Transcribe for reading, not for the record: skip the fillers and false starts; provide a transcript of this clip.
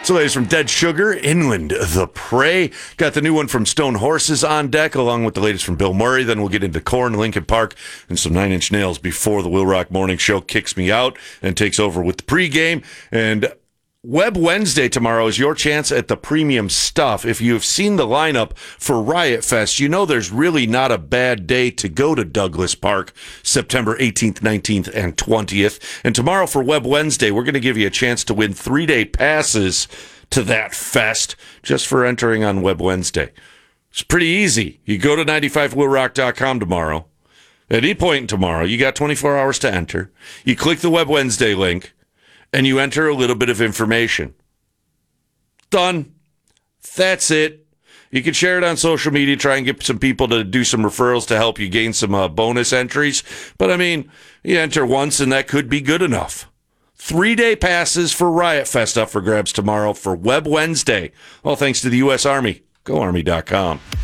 So, ladies, from Dead Sugar, Inland the Prey. Got the new one from Stone Horses on deck, along with the latest from Bill Murray. Then we'll get into Korn, Linkin Park, and some Nine Inch Nails before the Will Rock Morning Show kicks me out and takes over with the pregame. And Web Wednesday tomorrow is your chance at the premium stuff. If you have seen the lineup for Riot Fest, you know there's really not a bad day to go to Douglas Park, September 18th, 19th, and 20th. And tomorrow for Web Wednesday, we're going to give you a chance to win 3-day passes to that fest just for entering on Web Wednesday. It's pretty easy. You go to 95willrock.com tomorrow. At any point tomorrow, you got 24 hours to enter. You click the Web Wednesday link, and you enter a little bit of information. Done. That's it. You can share it on social media, try and get some people to do some referrals to help you gain some bonus entries. But, I mean, you enter once, and that could be good enough. 3-day passes for Riot Fest up for grabs tomorrow for Web Wednesday. All thanks to the U.S. Army. GoArmy.com.